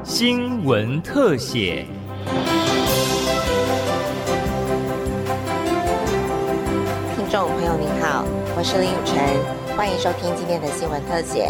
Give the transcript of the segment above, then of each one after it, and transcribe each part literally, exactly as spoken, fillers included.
新闻特写。 听众朋友您好，我是林雨晨，欢迎收听今天的新闻特写。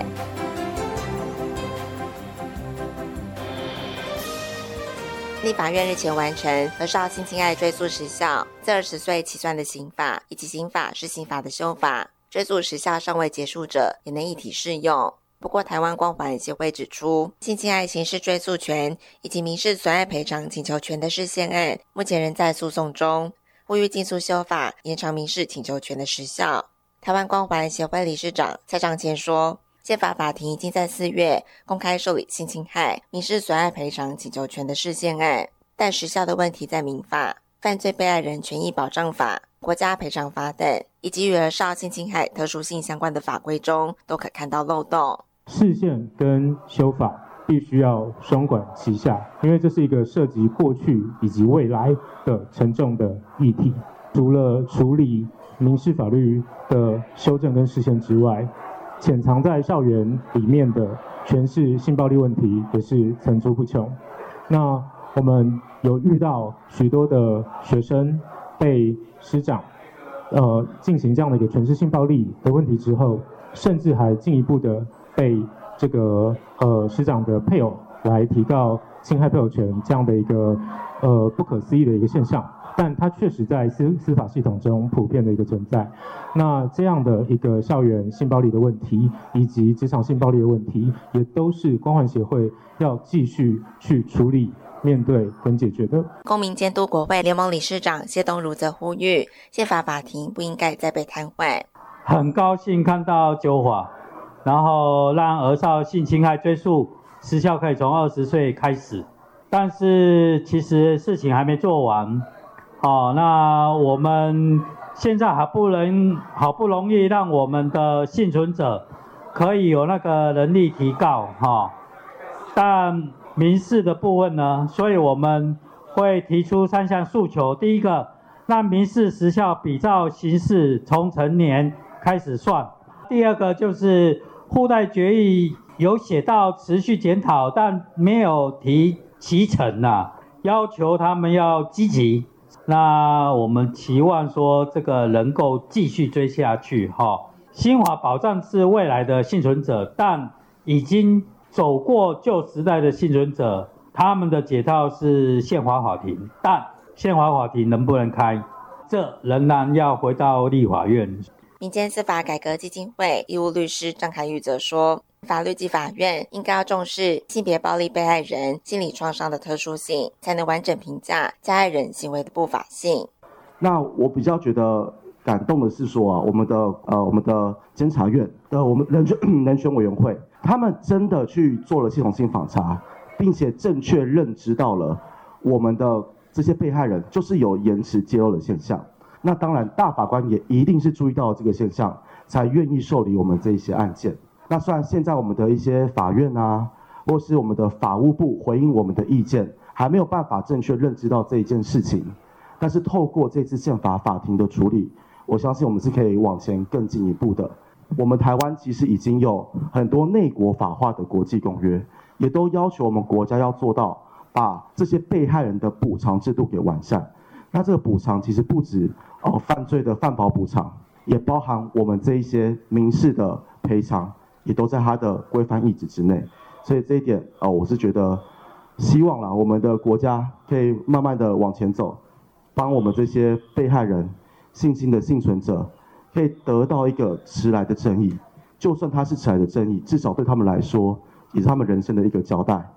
立法院日前完成和少性侵害追诉时效自二十岁起算的刑法以及刑法施行法的修法，追诉时效尚未结束者也能一体适用。不过台湾光环协会指出，性侵害刑事追诉权以及民事损害赔偿请求权的释宪案目前仍在诉讼中，呼吁尽速修法延长民事请求权的时效。台湾光环协会理事长蔡长乾说，宪法法庭已经在四月公开受理性侵害民事损害赔偿请求权的释宪案，但时效的问题在民法、犯罪被害人权益保障法、国家赔偿法等，以及与儿少性侵害特殊性相关的法规中都可看到漏洞。 释宪跟修法必须要双管齐下，因为这是一个涉及过去以及未来的沉重的议题。除了处理民事法律的修正跟释宪之外，潜藏在校园里面的权势性暴力问题也是层出不穷。那我们有遇到许多的学生被师长呃进行这样的一个权势性暴力的问题之后，甚至还进一步的被这个呃师长的配偶来提告侵害配偶权这样的一个呃不可思议的一个现象。但它确实在司司法系统中普遍的一个存在。那这样的一个校园性暴力的问题，以及职场性暴力的问题，也都是光环协会要继续去处理、面对跟解决的。 公民监督国会联盟理事长谢东如则呼吁，宪法法庭不应该再被瘫痪。 很高兴看到修法，然后让儿少性侵害追诉时效可以从二十岁开始，但是其实事情还没做完。哦，那我们现在好不容好不容易让我们的幸存者可以有那个能力提告哈、哦，但民事的部分呢，所以我们会提出三项诉求。第一个，让民事时效比照刑事从成年开始算；第二个就是附带决议有写到持续检讨，但没有提期程啊，要求他们要积极。那我们期望说这个能够继续追下去哈。新法保障是未来的幸存者，但已经走过旧时代的幸存者，他们的解套是宪法法庭，但宪法法庭能不能开，这仍然要回到立法院。 民间司法改革基金会义务律师张凯玉则说，法律及法院应该要重视性别暴力被害人心理创伤的特殊性，才能完整评价加害人行为的不法性。 那我比较觉得感动的是说啊，我们的呃我们的监察院的我们人权人权委员会，他们真的去做了系统性访查，并且正确认知到了我们的这些被害人就是有延迟揭露的现象。那当然大法官也一定是注意到这个现象，才愿意受理我们这一些案件。那虽然现在我们的一些法院啊，或是我们的法务部回应我们的意见，还没有办法正确认知到这一件事情，但是透过这次宪法法庭的处理，我相信我们是可以往前更进一步的。我们台湾其实已经有很多内国法化的国际公约，也都要求我们国家要做到把这些被害人的补偿制度给完善。那这个补偿其实不止哦犯罪的犯保补偿，也包含我们这一些民事的赔偿，也都在它的规范意旨之内。所以这一点哦，我是觉得希望啦，我们的国家可以慢慢的往前走，帮我们这些被害人、性侵的幸存者，可以得到一个迟来的正义。就算它是迟来的正义，至少对他们来说，也是他们人生的一个交代。